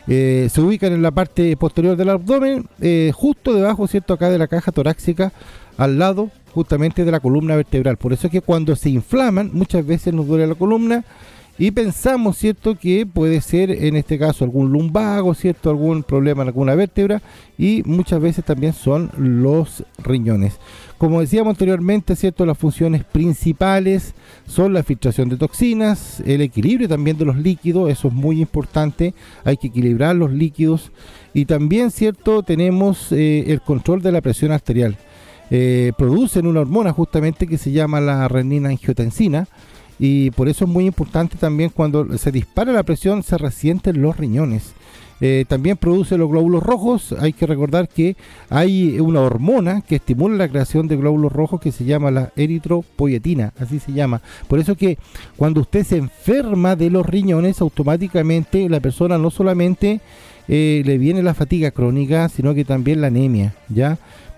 Se ubican en la parte posterior del abdomen, justo debajo, ¿cierto? Acá de la caja torácica, al lado justamente de la columna vertebral. Por eso es que cuando se inflaman, muchas veces nos duele la columna y pensamos, ¿cierto?, que puede ser en este caso algún lumbago, ¿cierto?, algún problema en alguna vértebra, y muchas veces también son los riñones. Como decíamos anteriormente, ¿cierto?, las funciones principales son la filtración de toxinas, el equilibrio también de los líquidos, eso es muy importante, hay que equilibrar los líquidos, y también, ¿cierto?, tenemos el control de la presión arterial. Producen una hormona justamente que se llama la renina-angiotensina, y por eso es muy importante también cuando se dispara la presión se resienten los riñones. También produce los glóbulos rojos. Hay que recordar que hay una hormona que estimula la creación de glóbulos rojos que se llama la eritropoyetina, así se llama. Por eso que cuando usted se enferma de los riñones, automáticamente la persona no solamente le viene la fatiga crónica, sino que también la anemia, ¿ya?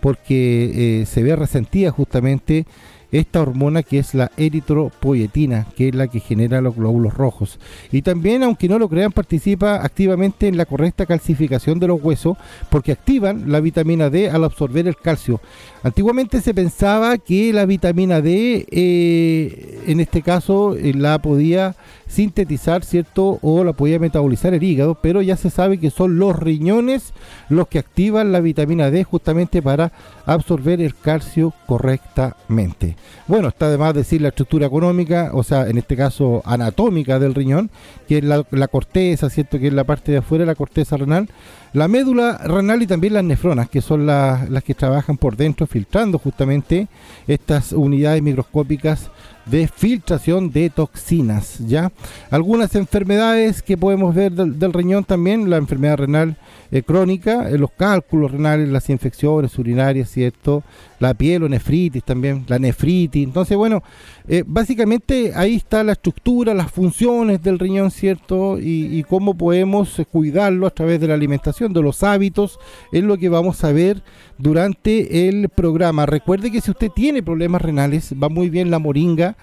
Porque se ve resentida justamente esta hormona que es la eritropoyetina, que es la que genera los glóbulos rojos. Y también, aunque no lo crean, participa activamente en la correcta calcificación de los huesos, porque activan la vitamina D al absorber el calcio. Antiguamente se pensaba que la vitamina D, en este caso, la podía sintetizar, ¿cierto?, o la podía metabolizar el hígado, pero ya se sabe que son los riñones los que activan la vitamina D justamente para absorber el calcio correctamente. Bueno, está de más decir la estructura económica, o sea, en este caso anatómica del riñón, que es la corteza, ¿cierto?, que es la parte de afuera de la corteza renal, la médula renal y también las nefronas, que son las que trabajan por dentro filtrando justamente estas unidades microscópicas de filtración de toxinas, ¿ya? Algunas enfermedades que podemos ver del riñón también, la enfermedad renal crónica, los cálculos renales, las infecciones urinarias, ¿cierto? La piel o nefritis también, la nefritis. Entonces, bueno, básicamente ahí está la estructura, las funciones del riñón, ¿cierto? Y cómo podemos cuidarlo a través de la alimentación, de los hábitos, es lo que vamos a ver durante el programa. Recuerde que si usted tiene problemas renales, va muy bien la moringa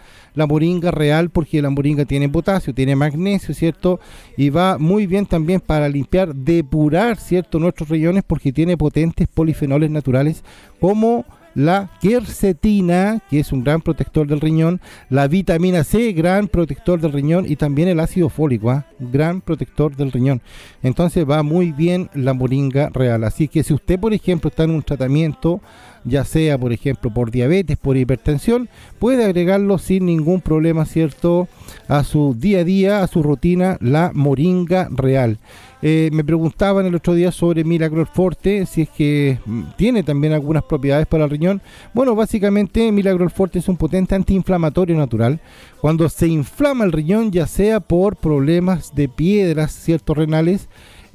real, porque la moringa tiene potasio, tiene magnesio, ¿cierto? Y va muy bien también para limpiar, depurar, ¿cierto?, nuestros riñones, porque tiene potentes polifenoles naturales como la quercetina, que es un gran protector del riñón, la vitamina C, gran protector del riñón, y también el ácido fólico, gran protector del riñón. Entonces va muy bien la moringa real. Así que si usted, por ejemplo, está en un tratamiento, ya sea, por ejemplo, por diabetes, por hipertensión, puede agregarlo sin ningún problema, ¿cierto?, a su día a día, a su rutina, la moringa real. Me preguntaban el otro día sobre Miracle Forte, si es que tiene también algunas propiedades para el riñón. Bueno, básicamente Miracle Forte es un potente antiinflamatorio natural. Cuando se inflama el riñón, ya sea por problemas de piedras, ¿cierto?, renales,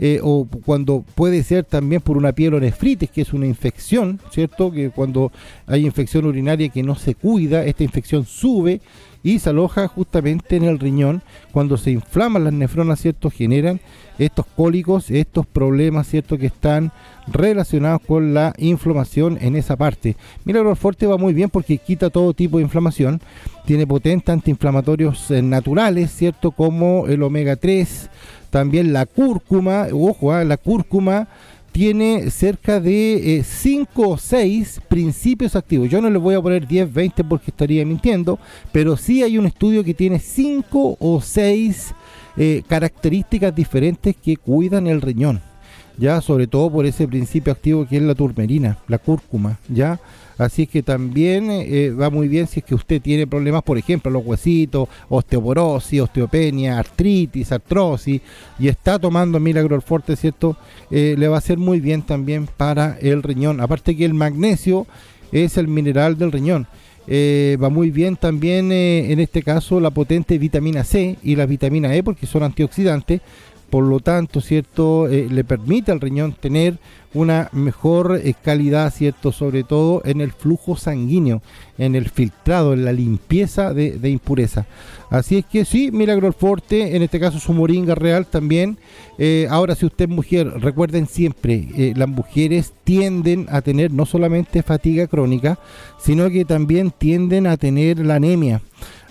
o cuando puede ser también por una pielonefritis, que es una infección, ¿cierto?, que cuando hay infección urinaria que no se cuida, esta infección sube y se aloja justamente en el riñón. Cuando se inflaman las nefronas, ¿cierto?, generan estos cólicos, estos problemas, ¿cierto?, que están relacionados con la inflamación en esa parte. Milagro Forte va muy bien porque quita todo tipo de inflamación, tiene potentes antiinflamatorios naturales, ¿cierto?, como el omega 3, también la cúrcuma. Ojo, la cúrcuma tiene cerca de 5 o 6 principios activos. Yo no les voy a poner 10, 20 porque estaría mintiendo, pero sí hay un estudio que tiene 5 o 6 características diferentes que cuidan el riñón, ya, sobre todo por ese principio activo que es la turmerina, la cúrcuma, ya. Así es que también va muy bien si es que usted tiene problemas, por ejemplo, los huesitos, osteoporosis, osteopenia, artritis, artrosis, y está tomando Miracle Forte, ¿cierto? Le va a hacer muy bien también para el riñón. Aparte que el magnesio es el mineral del riñón. Va muy bien también en este caso la potente vitamina C y la vitamina E, porque son antioxidantes. Por lo tanto, ¿cierto?, le permite al riñón tener una mejor calidad, ¿cierto?, sobre todo en el flujo sanguíneo, en el filtrado, en la limpieza de impureza. Así es que sí, Miracle Forte, en este caso su moringa real también. Ahora, si usted es mujer, recuerden siempre, las mujeres tienden a tener no solamente fatiga crónica, sino que también tienden a tener la anemia.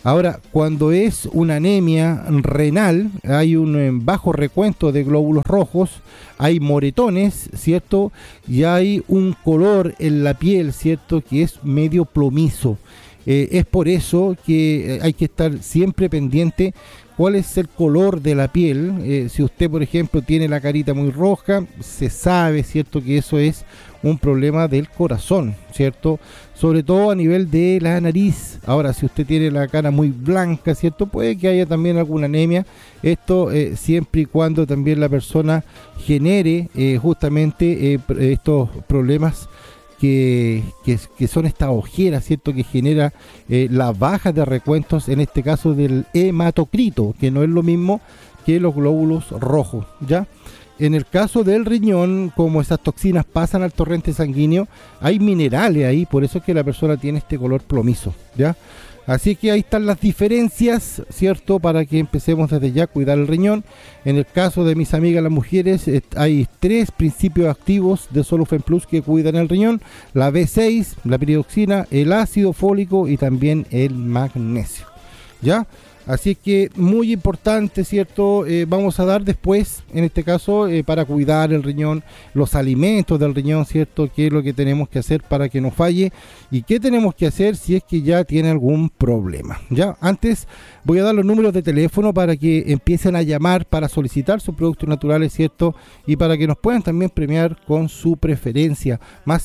Ahora, cuando es una anemia renal, hay un bajo recuento de glóbulos rojos, hay moretones, ¿cierto? Y hay un color en la piel, ¿cierto? Que es medio plomizo. Es por eso que hay que estar siempre pendiente cuál es el color de la piel. Si usted, por ejemplo, tiene la carita muy roja, se sabe, ¿cierto?, que eso es un problema del corazón, ¿cierto? Sobre todo a nivel de la nariz. Ahora, si usted tiene la cara muy blanca, ¿cierto?, puede que haya también alguna anemia. Esto siempre y cuando también la persona genere justamente estos problemas que son estas ojeras, ¿cierto?, que genera la baja de recuentos, en este caso del hematocrito, que no es lo mismo que los glóbulos rojos, ¿ya? En el caso del riñón, como esas toxinas pasan al torrente sanguíneo, hay minerales ahí, por eso es que la persona tiene este color plomizo, ¿ya? Así que ahí están las diferencias, ¿cierto?, para que empecemos desde ya a cuidar el riñón. En el caso de mis amigas las mujeres, hay 3 principios activos de Solufen Plus que cuidan el riñón: la B6, la piridoxina, el ácido fólico y también el magnesio, ¿ya? Así que muy importante, ¿cierto? Vamos a dar después, en este caso, para cuidar el riñón, los alimentos del riñón, ¿cierto? ¿Qué es lo que tenemos que hacer para que no falle? ¿Y qué tenemos que hacer si es que ya tiene algún problema? Ya, antes voy a dar los números de teléfono para que empiecen a llamar para solicitar sus productos naturales, ¿cierto? Y para que nos puedan también premiar con su preferencia. Más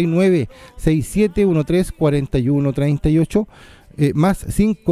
569-6713-4138. Más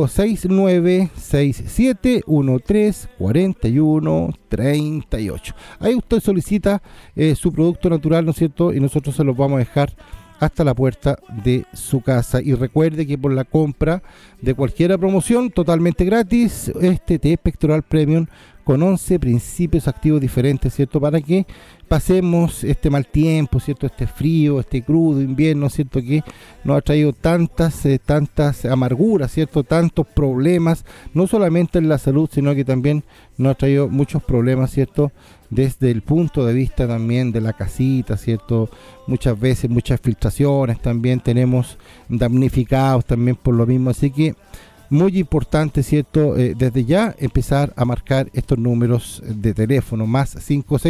569-6713-4138. Ahí usted solicita su producto natural, ¿no es cierto? Y nosotros se los vamos a dejar hasta la puerta de su casa. Y recuerde que por la compra de cualquier promoción totalmente gratis, este té pectoral premium con 11 principios activos diferentes, ¿cierto? Para que pasemos este mal tiempo, ¿cierto? Este frío, este crudo invierno, ¿cierto? Que nos ha traído tantas amarguras, ¿cierto? Tantos problemas, no solamente en la salud, sino que también nos ha traído muchos problemas, ¿cierto? Desde el punto de vista también de la casita, ¿cierto? Muchas veces, muchas filtraciones, también tenemos damnificados también por lo mismo, así que muy importante, ¿cierto? Desde ya empezar a marcar estos números de teléfono: más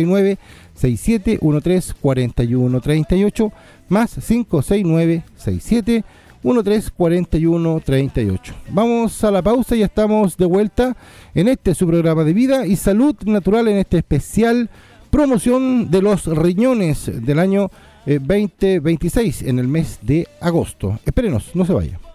569-6713-4138, más 569-6713-4138. Vamos a la pausa y ya estamos de vuelta en su programa de vida y salud natural, en este especial promoción de los riñones del año 2026, en el mes de agosto. Espérenos, no se vaya.